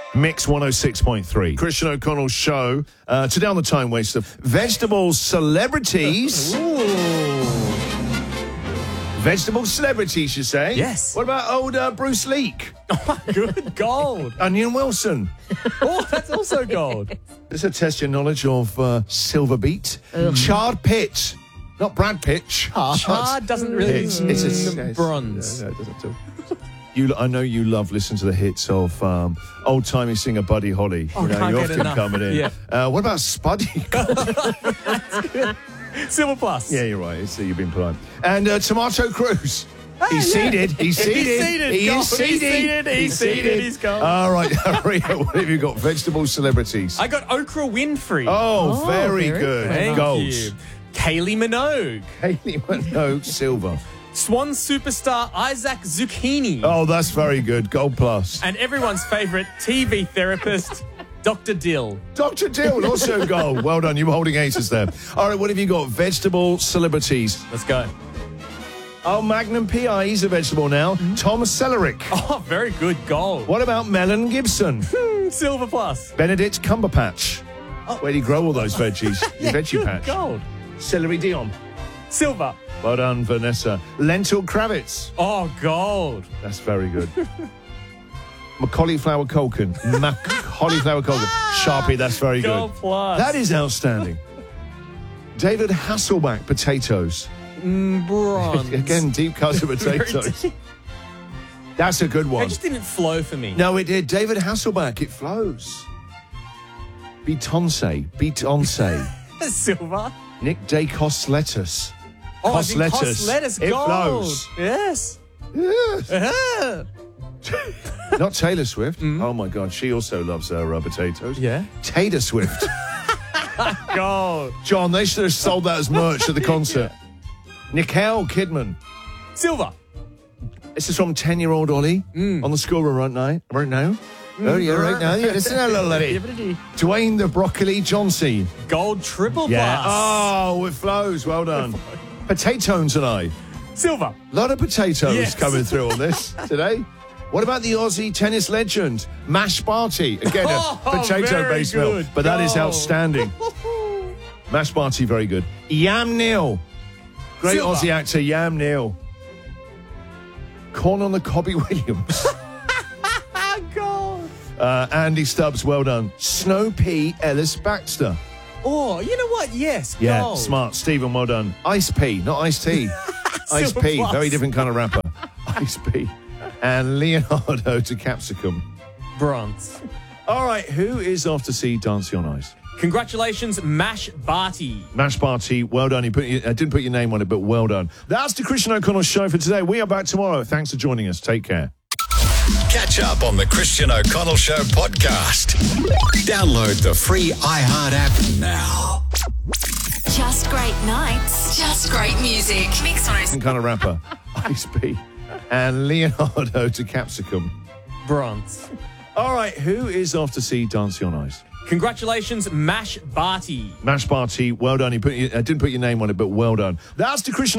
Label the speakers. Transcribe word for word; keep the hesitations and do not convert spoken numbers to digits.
Speaker 1: Mix one oh six point three. Christian O'Connell's show. Uh, today on the Time Waster, vegetable celebrities.
Speaker 2: Ooh.
Speaker 1: Vegetable celebrities, you say?
Speaker 2: Yes.
Speaker 1: What about old uh, Bruce Leak?
Speaker 2: Oh, good. Gold.
Speaker 1: Onion Wilson.
Speaker 2: Oh, that's also gold.
Speaker 1: This will test your knowledge of uh, Silver Beet. Charred Pitt. Not Brad Pitt. Charred.
Speaker 2: Chard doesn't really...
Speaker 1: It's, it's, it's,
Speaker 2: Mm,
Speaker 1: it's
Speaker 2: bronze.
Speaker 1: No, no, it doesn't do. You, I know you love listening to the hits of um, old-timey singer Buddy Holly.
Speaker 2: Oh,
Speaker 1: you know,
Speaker 2: can't
Speaker 1: you're
Speaker 2: get
Speaker 1: often
Speaker 2: enough.
Speaker 1: coming in.
Speaker 2: Yeah.
Speaker 1: Uh, what about Spuddy?
Speaker 2: Silver plus.
Speaker 1: Yeah, you're right. So you've been polite. And uh, Tomato Cruz.
Speaker 2: Hey,
Speaker 1: He's
Speaker 2: yeah.
Speaker 1: seated. He's seated.
Speaker 2: He's seated.
Speaker 1: He
Speaker 2: Gold.
Speaker 1: is seated.
Speaker 2: He's seated. He's seated. He's gold.
Speaker 1: All right, Maria, what have you got? Vegetable celebrities.
Speaker 2: I got Oprah Winfrey.
Speaker 1: Oh,
Speaker 3: Oh,
Speaker 1: very,
Speaker 3: very
Speaker 1: good.
Speaker 3: good.
Speaker 2: Thank
Speaker 1: Golds.
Speaker 2: you. Kaylee Minogue.
Speaker 1: Haley Minogue, silver.
Speaker 2: Swan superstar Isaac Zucchini.
Speaker 1: Oh, that's very good. Gold plus.
Speaker 2: And everyone's favourite T V therapist, Doctor Dill.
Speaker 1: Doctor Dill, also gold. Well done. You're holding aces there. All right, what have you got? Vegetable celebrities.
Speaker 2: Let's go.
Speaker 1: Oh, Magnum P I, he's a vegetable now. Tom Sellerik.
Speaker 2: Oh, very good. Gold.
Speaker 1: What about Melon Gibson?
Speaker 2: Silver plus.
Speaker 1: Benedict Cumberbatch. Where do you grow all those veggies? Your veggie
Speaker 2: Good.
Speaker 1: patch.
Speaker 2: Gold.
Speaker 1: Celery Dion.
Speaker 2: Silver.
Speaker 1: Well done, Vanessa. Lentil Kravitz.
Speaker 2: Oh, gold.
Speaker 1: That's very good. Macauliflower Culkin. Macauliflower Culkin. Sharpie, that's very
Speaker 2: Gold
Speaker 1: good.
Speaker 2: plus.
Speaker 1: That is outstanding. David Hasselback, potatoes.
Speaker 2: Mm, bronze.
Speaker 1: Again, deep cuts of potatoes. That's a good
Speaker 2: It
Speaker 1: one.
Speaker 2: just didn't flow for me.
Speaker 1: No, it did. David Hasselback, it flows. Beyoncé. Beyoncé.
Speaker 2: Silver.
Speaker 1: Nick Dacos lettuce.
Speaker 2: Oh,
Speaker 1: Cos
Speaker 2: I think
Speaker 1: lettuce.
Speaker 2: Cos lettuce.
Speaker 1: It
Speaker 2: Gold.
Speaker 1: flows.
Speaker 2: Yes.
Speaker 1: Yes.
Speaker 2: Uh-huh.
Speaker 1: Not Taylor Swift. Oh my God, she also loves her uh, potatoes.
Speaker 2: Yeah.
Speaker 1: Taylor Swift.
Speaker 2: Gold.
Speaker 1: John, they should have sold that as merch at the concert. Nicole Kidman.
Speaker 2: Silver.
Speaker 1: This is from ten-year-old Ollie on the schoolroom right now. Right now. Oh, yeah, right now. Yeah, listen, little lady. Dwayne the Broccoli Johnson.
Speaker 2: Gold triple
Speaker 1: Yeah.
Speaker 2: plus.
Speaker 1: Oh, it flows. Well done. Potatoes tonight.
Speaker 2: Silver.
Speaker 1: A lot of potatoes
Speaker 2: Yes.
Speaker 1: coming through on this today. What about the Aussie tennis legend, Mash Barty? Again, a
Speaker 2: Oh,
Speaker 1: potato-based
Speaker 2: very
Speaker 1: meal,
Speaker 2: good.
Speaker 1: but that is
Speaker 2: Gold.
Speaker 1: outstanding. Mash Barty, very good. Yam Neal. Great
Speaker 2: Silver.
Speaker 1: Aussie actor, Yam Neal. Corn on the Cobby Williams.
Speaker 2: Gold.
Speaker 1: uh, Andy Stubbs, well done. Snow Pea Ellis Baxter.
Speaker 2: Oh, you know what? Yes.
Speaker 1: Yeah,
Speaker 2: Gold.
Speaker 1: smart. Stephen, well done. Ice P, not Ice Tea. Ice
Speaker 2: Silver
Speaker 1: P,
Speaker 2: plus.
Speaker 1: very different kind of rapper. Ice P. And Leonardo to Capsicum.
Speaker 2: Bronze.
Speaker 1: All right, who is off to see Dancing on Ice?
Speaker 2: Congratulations, Mash Barty.
Speaker 1: Mash Barty, well done. You put, you, I didn't put your name on it, but well done. That's the Christian O'Connell show for today. We are back tomorrow. Thanks for joining us. Take care.
Speaker 4: Catch up on the Christian O'Connell Show podcast. Download the free iHeart app now.
Speaker 5: Just great nights. Just great music. Mix one oh six.
Speaker 1: Different kind of rapper. Ice P. And Leonardo to Capsicum.
Speaker 2: Bronze.
Speaker 1: All right, who is off to see Dancing on Ice?
Speaker 2: Congratulations, Mash Barty.
Speaker 1: Mash Barty, well done. You put, you, I didn't put your name on it, but well done. That's the Christian